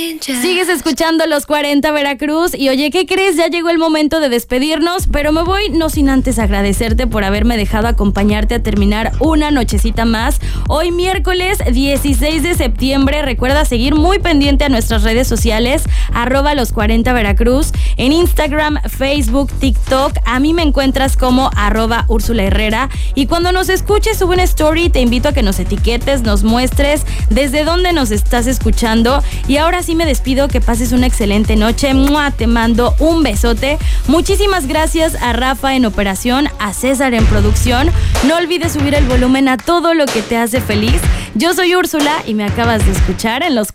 Sigues escuchando Los 40 Veracruz y oye, ¿qué crees? Ya llegó el momento de despedirnos, pero me voy no sin antes agradecerte por haberme dejado acompañarte a terminar una nochecita más. Hoy miércoles 16 de septiembre, recuerda seguir muy pendiente a nuestras redes sociales, @Los 40 Veracruz, en Instagram, Facebook, TikTok. A mí me encuentras como @Úrsula Herrera, y cuando nos escuches sube una story, te invito a que nos etiquetes, nos muestres desde dónde nos estás escuchando. Y ahora sí me despido, que pases una excelente noche. ¡Mua! Te mando un besote. Muchísimas gracias a Rafa en operación, a César en producción. No olvides subir el volumen a todo lo que te hace feliz. Yo soy Úrsula y me acabas de escuchar en Los